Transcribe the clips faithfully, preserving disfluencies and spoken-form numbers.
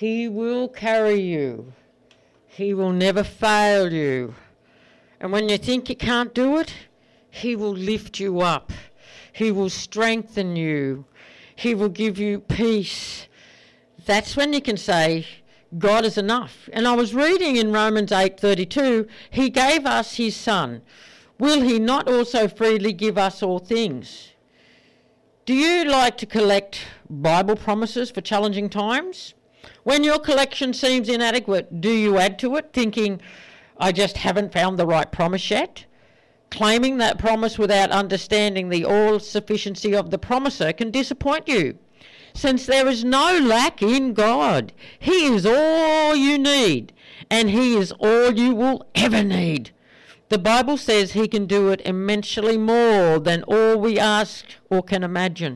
He will carry you. He will never fail you. And when you think you can't do it, he will lift you up. He will strengthen you. He will give you peace. That's when you can say, God is enough. And I was reading in Romans eight thirty-two, he gave us his son. Will he not also freely give us all things? Do you like to collect Bible promises for challenging times? When your collection seems inadequate, do you add to it, thinking, I just haven't found the right promise yet? Claiming that promise without understanding the all-sufficiency of the promiser can disappoint you, since there is no lack in God. He is all you need, and he is all you will ever need. The Bible says he can do it immensely more than all we ask or can imagine.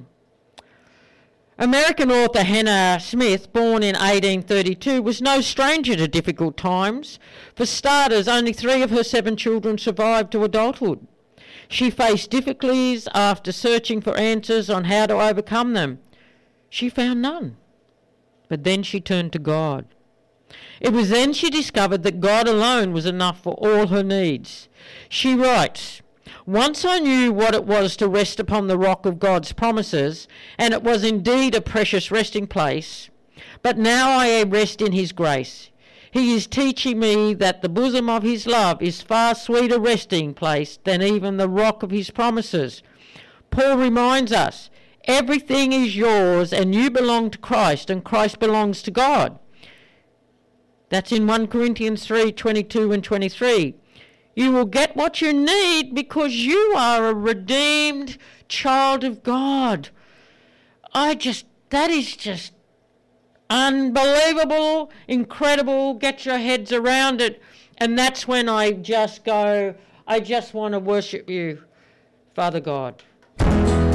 American author Hannah Smith, born in eighteen thirty-two, was no stranger to difficult times. For starters, only three of her seven children survived to adulthood. She faced difficulties after searching for answers on how to overcome them. She found none. But then she turned to God. It was then she discovered that God alone was enough for all her needs. She writes, once I knew what it was to rest upon the rock of God's promises, and it was indeed a precious resting place, but now I rest in his grace. He is teaching me that the bosom of his love is far sweeter resting place than even the rock of his promises. Paul reminds us, everything is yours and you belong to Christ and Christ belongs to God. That's in First Corinthians three twenty-two and twenty-three. You will get what you need because you are a redeemed child of God. I just, that is just unbelievable, incredible. Get your heads around it. And that's when I just go, I just want to worship you, Father God.